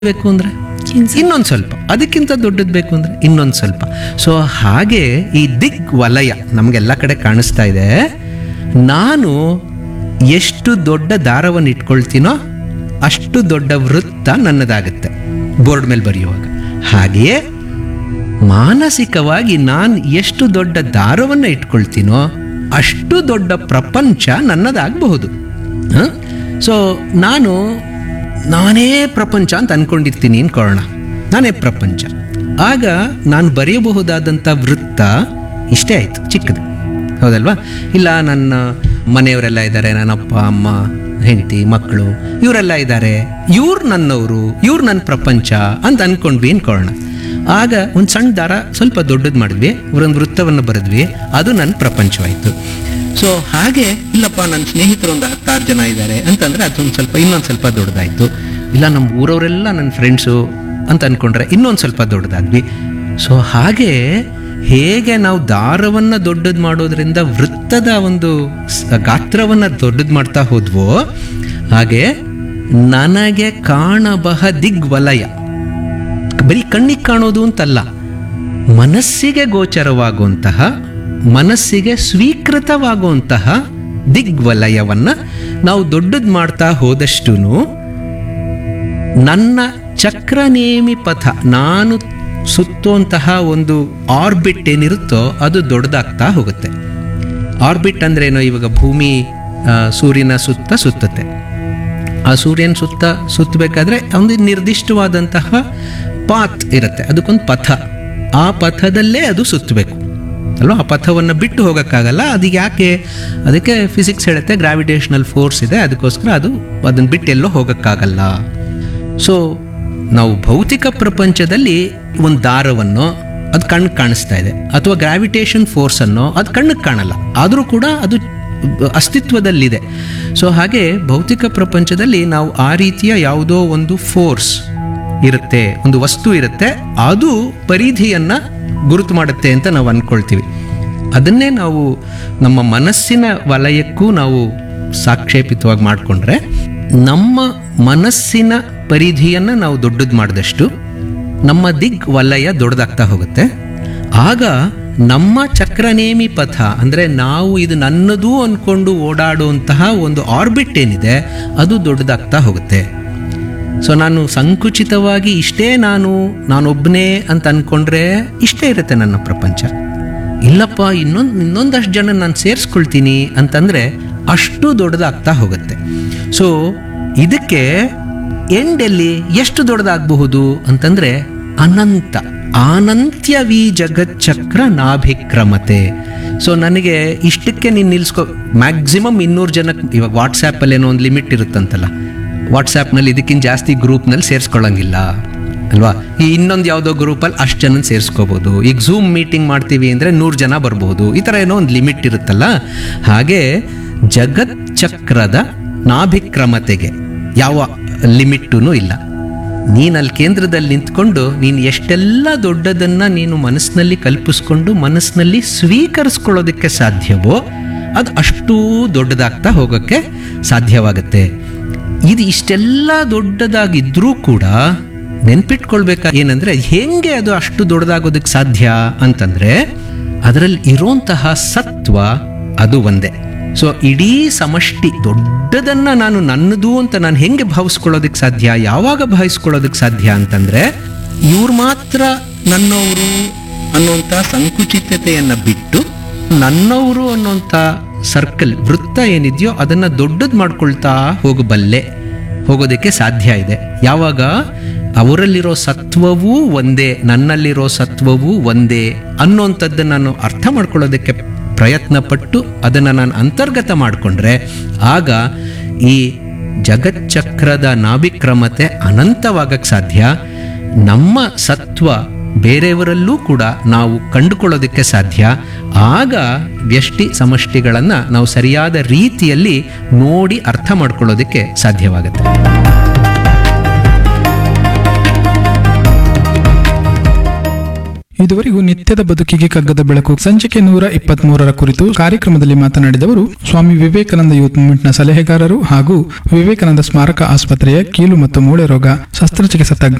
ಬೇಕು ಅಂದರೆ ಇನ್ನೊಂದು ಸ್ವಲ್ಪ, ಅದಕ್ಕಿಂತ ದೊಡ್ಡದು ಬೇಕು ಅಂದರೆ ಇನ್ನೊಂದು ಸ್ವಲ್ಪ. ಸೊ ಹಾಗೆ ಈ ದಿಗ್ವಲಯ ನಮಗೆಲ್ಲ ಕಡೆ ಕಾಣಿಸ್ತಾ ಇದೆ. ನಾನು ಎಷ್ಟು ದೊಡ್ಡ ದಾರವನ್ನು ಇಟ್ಕೊಳ್ತೀನೋ ಅಷ್ಟು ದೊಡ್ಡ ವೃತ್ತ ನನ್ನದಾಗುತ್ತೆ ಬೋರ್ಡ್ ಮೇಲೆ ಬರೆಯುವಾಗ. ಹಾಗೆಯೇ ಮಾನಸಿಕವಾಗಿ ನಾನು ಎಷ್ಟು ದೊಡ್ಡ ದಾರವನ್ನು ಇಟ್ಕೊಳ್ತೀನೋ ಅಷ್ಟು ದೊಡ್ಡ ಪ್ರಪಂಚ ನನ್ನದಾಗಬಹುದು. ಸೊ ನಾನೇ ಪ್ರಪಂಚ ಅಂತ ಅಂದ್ಕೊಂಡಿರ್ತೀನಿ ಅನ್ಕೊಳ್ಳೋಣ, ನಾನೇ ಪ್ರಪಂಚ. ಆಗ ನಾನು ಬರೆಯಬಹುದಾದಂಥ ವೃತ್ತ ಇಷ್ಟೇ ಆಯಿತು, ಚಿಕ್ಕದು, ಹೌದಲ್ವಾ? ಇಲ್ಲ ನನ್ನ ಮನೆಯವರೆಲ್ಲ ಇದ್ದಾರೆ, ನನ್ನ ಅಪ್ಪ ಅಮ್ಮ ಹೆಂಡತಿ ಮಕ್ಕಳು ಇವರೆಲ್ಲ ಇದ್ದಾರೆ, ಇವ್ರು ನನ್ನವರು, ಇವ್ರು ನನ್ನ ಪ್ರಪಂಚ ಅಂತ ಅಂದ್ಕೊಂಡ್ವಿ ಅನ್ಕೊಳ್ಳೋಣ. ಆಗ ಒಂದು ಸಣ್ಣ ದಾರ ಸ್ವಲ್ಪ ದೊಡ್ಡದು ಮಾಡಿದ್ವಿ, ಒಂದು ವೃತ್ತವನ್ನು ಬರೆದ್ವಿ, ಅದು ನನ್ನ ಪ್ರಪಂಚವಾಯಿತು. ಸೊ ಹಾಗೆ ಇಲ್ಲಪ್ಪ ನನ್ನ ಸ್ನೇಹಿತರು ಒಂದು 10 ಜನ ಇದ್ದಾರೆ ಅಂತಂದರೆ ಅದೊಂದು ಸ್ವಲ್ಪ ಇನ್ನೊಂದು ಸ್ವಲ್ಪ ದೊಡ್ಡದಾಯಿತು. ಇಲ್ಲ ನಮ್ಮ ಊರವರೆಲ್ಲ ನನ್ನ ಫ್ರೆಂಡ್ಸು ಅಂತ ಅಂದ್ಕೊಂಡ್ರೆ ಇನ್ನೊಂದು ಸ್ವಲ್ಪ ದೊಡ್ಡದಾದ್ವಿ. ಸೊ ಹಾಗೆ ಹೇಗೆ ನಾವು ದಾರವನ್ನು ದೊಡ್ಡದು ಮಾಡೋದ್ರಿಂದ ವೃತ್ತದ ಒಂದು ಗಾತ್ರವನ್ನು ದೊಡ್ಡದು ಮಾಡ್ತಾ ಹೋದ್ವೋ, ಹಾಗೆ ನನಗೆ ಕಾಣಬಹ ದಿಗ್ವಲಯ, ಬರೀ ಕಣ್ಣಿಗೆ ಕಾಣೋದು ಅಂತಲ್ಲ, ಮನಸ್ಸಿಗೆ ಗೋಚರವಾಗುವಂತಹ, ಮನಸ್ಸಿಗೆ ಸ್ವೀಕೃತವಾಗುವಂತಹ ದಿಗ್ವಲಯವನ್ನು ನಾವು ದೊಡ್ಡದು ಮಾಡ್ತಾ ಹೋದಷ್ಟು ನನ್ನ ಚಕ್ರನೇಮಿ ಪಥ, ನಾನು ಸುತ್ತುವಂತಹ ಒಂದು ಆರ್ಬಿಟ್ ಏನಿರುತ್ತೋ ಅದು ದೊಡ್ಡದಾಗ್ತಾ ಹೋಗುತ್ತೆ. ಆರ್ಬಿಟ್ ಅಂದ್ರೇನೋ, ಇವಾಗ ಭೂಮಿ ಸೂರ್ಯನ ಸುತ್ತುತ್ತೆ. ಆ ಸೂರ್ಯನ ಸುತ್ತಬೇಕಾದ್ರೆ ಒಂದು ನಿರ್ದಿಷ್ಟವಾದಂತಹ ಪಾತ್ ಇರುತ್ತೆ, ಅದಕ್ಕೊಂದು ಪಥ, ಆ ಪಥದಲ್ಲೇ ಅದು ಸುತ್ತಬೇಕು ಅಲ್ವಾ? ಆ ಪಥವನ್ನು ಬಿಟ್ಟು ಹೋಗೋಕ್ಕಾಗಲ್ಲ. ಅದು ಯಾಕೆ? ಅದಕ್ಕೆ ಫಿಸಿಕ್ಸ್ ಹೇಳುತ್ತೆ, ಗ್ರಾವಿಟೇಷನಲ್ ಫೋರ್ಸ್ ಇದೆ, ಅದಕ್ಕೋಸ್ಕರ ಅದನ್ನು ಬಿಟ್ಟು ಎಲ್ಲೋ ಹೋಗೋಕ್ಕಾಗಲ್ಲ. ಸೊ ನಾವು ಭೌತಿಕ ಪ್ರಪಂಚದಲ್ಲಿ ಒಂದು ದಾರವನ್ನು ಅದು ಕಣ್ಣಿಗೆ ಕಾಣಿಸ್ತಾ ಇದೆ, ಅಥವಾ ಗ್ರಾವಿಟೇಷನ್ ಫೋರ್ಸನ್ನು ಅದು ಕಣ್ಣಿಗೆ ಕಾಣಲ್ಲ, ಆದರೂ ಕೂಡ ಅದು ಅಸ್ತಿತ್ವದಲ್ಲಿದೆ. ಸೊ ಹಾಗೆ ಭೌತಿಕ ಪ್ರಪಂಚದಲ್ಲಿ ನಾವು ಆ ರೀತಿಯ ಯಾವುದೋ ಒಂದು ಫೋರ್ಸ್ ಇರುತ್ತೆ, ಒಂದು ವಸ್ತು ಇರುತ್ತೆ, ಅದು ಪರಿಧಿಯನ್ನು ಗುರುತು ಮಾಡುತ್ತೆ ಅಂತ ನಾವು ಅಂದ್ಕೊಳ್ತೀವಿ. ಅದನ್ನೇ ನಾವು ನಮ್ಮ ಮನಸ್ಸಿನ ವಲಯಕ್ಕೂ ನಾವು ಸಾಕ್ಷೇಪಿತವಾಗಿ ಮಾಡಿಕೊಂಡ್ರೆ, ನಮ್ಮ ಮನಸ್ಸಿನ ಪರಿಧಿಯನ್ನು ನಾವು ದೊಡ್ಡದು ಮಾಡಿದಷ್ಟು ನಮ್ಮ ದಿಗ್ವಲಯ ದೊಡ್ಡದಾಗ್ತಾ ಹೋಗುತ್ತೆ. ಆಗ ನಮ್ಮ ಚಕ್ರನೇಮಿ ಪಥ, ಅಂದರೆ ನಾವು ಇದು ನನ್ನದು ಅಂದ್ಕೊಂಡು ಓಡಾಡುವಂತಹ ಒಂದು ಆರ್ಬಿಟ್ ಏನಿದೆ ಅದು ದೊಡ್ಡದಾಗ್ತಾ ಹೋಗುತ್ತೆ. ಸೊ ನಾನು ಸಂಕುಚಿತವಾಗಿ ಇಷ್ಟೇ ನಾನೊಬ್ಬನೇ ಅಂತ ಅಂದ್ಕೊಂಡ್ರೆ ಇಷ್ಟೇ ಇರುತ್ತೆ ನನ್ನ ಪ್ರಪಂಚ. ಇಲ್ಲಪ್ಪ ಇನ್ನೊಂದಷ್ಟು ಜನ ನಾನು ಸೇರಿಸ್ಕೊಳ್ತೀನಿ ಅಂತಂದರೆ ಅಷ್ಟು ದೊಡ್ಡದಾಗ್ತಾ ಹೋಗುತ್ತೆ. ಸೊ ಇದಕ್ಕೆ ಎಂಡಲ್ಲಿ ಎಷ್ಟು ದೊಡ್ಡದಾಗಬಹುದು ಅಂತಂದರೆ ಅನಂತ್ಯವೀ ಜಗಚ್ಚಕ್ರ ನಾಭಿಕ್ರಮತೆ. ಸೊ ನನಗೆ ಇಷ್ಟಕ್ಕೆ ನೀನು ನಿಲ್ಲಿಸ್ಕೊ, ಮ್ಯಾಕ್ಸಿಮಮ್ 200 ಜನಕ್ಕೆ, ಇವಾಗ ವಾಟ್ಸ್ಯಾಪಲ್ಲಿ ಏನೋ ಒಂದು ಲಿಮಿಟ್ ಇರುತ್ತಂತಲ್ಲ, ವಾಟ್ಸ್ಯಾಪ್ನಲ್ಲಿ ಇದಕ್ಕಿಂತ ಜಾಸ್ತಿ ಗ್ರೂಪ್ನಲ್ಲಿ ಸೇರಿಸ್ಕೊಳ್ಳೋಂಗಿಲ್ಲ ಅಲ್ವಾ? ಈ ಇನ್ನೊಂದು ಯಾವುದೋ ಗ್ರೂಪಲ್ಲಿ ಅಷ್ಟು ಜನ ಸೇರಿಸ್ಕೋಬೋದು. ಈಗ ಝೂಮ್ ಮೀಟಿಂಗ್ ಮಾಡ್ತೀವಿ ಅಂದರೆ 100 ಜನ ಬರ್ಬೋದು, ಈ ಥರ ಏನೋ ಒಂದು ಲಿಮಿಟ್ ಇರುತ್ತಲ್ಲ. ಹಾಗೆ ಜಗಚ್ಚಕ್ರದ ನಾಭಿಕ್ರಮತೆಗೆ ಯಾವ ಲಿಮಿಟ್ಟೂ ಇಲ್ಲ. ನೀನು ಅಲ್ಲಿ ಕೇಂದ್ರದಲ್ಲಿ ನಿಂತ್ಕೊಂಡು ನೀನು ಎಷ್ಟೆಲ್ಲ ದೊಡ್ಡದನ್ನು ನೀನು ಮನಸ್ಸಿನಲ್ಲಿ ಕಲ್ಪಿಸ್ಕೊಂಡು ಮನಸ್ಸಿನಲ್ಲಿ ಸ್ವೀಕರಿಸ್ಕೊಳ್ಳೋದಕ್ಕೆ ಸಾಧ್ಯವೋ ಅದು ಅಷ್ಟೂ ದೊಡ್ಡದಾಗ್ತಾ ಹೋಗೋಕ್ಕೆ ಸಾಧ್ಯವಾಗುತ್ತೆ. ಇದು ಇಷ್ಟೆಲ್ಲ ದೊಡ್ಡದಾಗಿದ್ರೂ ಕೂಡ ನೆನ್ಪಿಟ್ಕೊಳ್ಬೇಕಾ ಏನಂದರೆ, ಹೆಂಗೆ ಅದು ಅಷ್ಟು ದೊಡ್ಡದಾಗೋದಕ್ಕೆ ಸಾಧ್ಯ ಅಂತಂದರೆ ಅದರಲ್ಲಿ ಇರೋಂತಹ ಸತ್ವ ಅದು ಒಂದೇ. ಸೊ ಇಡೀ ಸಮಷ್ಟಿ ದೊಡ್ಡದನ್ನು ನಾನು ನನ್ನದು ಅಂತ ನಾನು ಹೆಂಗೆ ಭಾವಿಸ್ಕೊಳ್ಳೋದಕ್ಕೆ ಸಾಧ್ಯ, ಯಾವಾಗ ಭಾವಿಸ್ಕೊಳ್ಳೋದಕ್ಕೆ ಸಾಧ್ಯ ಅಂತಂದರೆ, ಇವ್ರು ಮಾತ್ರ ನನ್ನವರು ಅನ್ನೋಂಥ ಸಂಕುಚಿತತೆಯನ್ನು ಬಿಟ್ಟು ನನ್ನವರು ಅನ್ನೋಂಥ ಸರ್ಕಲ್, ವೃತ್ತ ಏನಿದೆಯೋ ಅದನ್ನು ದೊಡ್ಡದು ಮಾಡ್ಕೊಳ್ತಾ ಹೋಗೋದಕ್ಕೆ ಸಾಧ್ಯ ಇದೆ. ಯಾವಾಗ ಅವರಲ್ಲಿರೋ ಸತ್ವವೂ ಒಂದೇ, ನನ್ನಲ್ಲಿರೋ ಸತ್ವವೂ ಒಂದೇ ಅನ್ನೋಂಥದ್ದನ್ನು ನಾನು ಅರ್ಥ ಮಾಡ್ಕೊಳ್ಳೋದಕ್ಕೆ ಪ್ರಯತ್ನ ಪಟ್ಟು ಅದನ್ನು ನಾನು ಅಂತರ್ಗತ ಮಾಡಿಕೊಂಡ್ರೆ, ಆಗ ಈ ಜಗಚ್ಚಕ್ರದ ನಾಭಿಕ್ರಮತೆ ಅನಂತವಾಗಕ್ಕೆ ಸಾಧ್ಯ. ನಮ್ಮ ಸತ್ವ ಬೇರೆಯವರಲ್ಲೂ ಕೂಡ ನಾವು ಕಂಡುಕೊಳ್ಳೋದಕ್ಕೆ ಸಾಧ್ಯ. ಆಗ ವ್ಯಷ್ಟಿ ಸಮಷ್ಟಿಗಳನ್ನು ನಾವು ಸರಿಯಾದ ರೀತಿಯಲ್ಲಿ ನೋಡಿ ಅರ್ಥ ಮಾಡ್ಕೊಳ್ಳೋದಕ್ಕೆ ಸಾಧ್ಯವಾಗುತ್ತೆ. ಇದುವರೆಗೂ ನಿತ್ಯದ ಬದುಕಿಗೆ ಕಗ್ಗದ ಬೆಳಕು ಸಂಚಿಕೆ 123 ಕುರಿತು ಕಾರ್ಯಕ್ರಮದಲ್ಲಿ ಮಾತನಾಡಿದವರು ಸ್ವಾಮಿ ವಿವೇಕಾನಂದ ಯೂತ್ ಮೂವ್ಮೆಂಟ್ನ ಸಲಹೆಗಾರರು ಹಾಗೂ ವಿವೇಕಾನಂದ ಸ್ಮಾರಕ ಆಸ್ಪತ್ರೆಯ ಕೀಲು ಮತ್ತು ಮೂಳೆ ರೋಗ ಶಸ್ತ್ರಚಿಕಿತ್ಸಾ ತಜ್ಞ